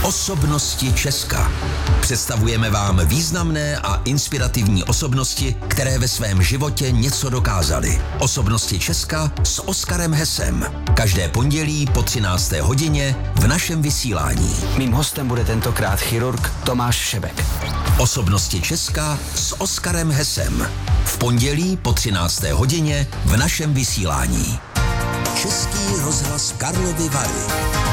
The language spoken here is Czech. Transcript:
Osobnosti Česka. Představujeme vám významné a inspirativní osobnosti, které ve svém životě něco dokázaly. Osobnosti Česka s Oskarem Hesem. Každé pondělí po 13. hodině v našem vysílání. Mým hostem bude tentokrát chirurg Tomáš Šebek. Osobnosti Česka s Oskarem Hesem. V pondělí po 13. hodině v našem vysílání. Český rozhlas Karlovy Vary.